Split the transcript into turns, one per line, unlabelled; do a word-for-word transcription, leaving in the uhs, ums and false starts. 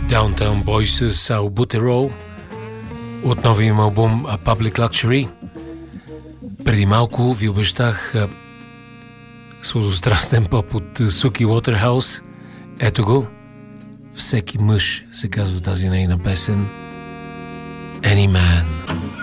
Downtown Boys с Albuterol от новия им албум A Public Luxury. Преди малко ви обещах сладострастен поп от Суки Уотерхаус. Ето го. Всеки мъж се казва тази нейна песен. Any Man.